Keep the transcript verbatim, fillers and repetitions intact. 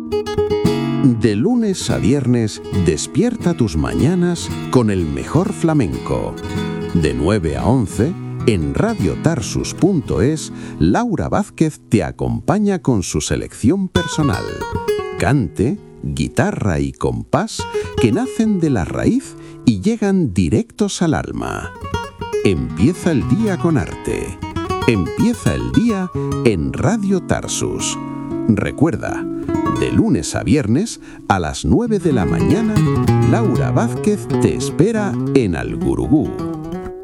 De lunes a viernes, despierta tus mañanas con el mejor flamenco. De nueve a once, en radio tarsus punto es, Laura Vázquez te acompaña con su selección personal. Cante, guitarra y compás que nacen de la raíz y llegan directos al alma. Empieza el día con arte. Empieza el día en Radio Tarsus. Recuerda, de lunes a viernes, a las nueve de la mañana, Laura Vázquez te espera en Algurugú.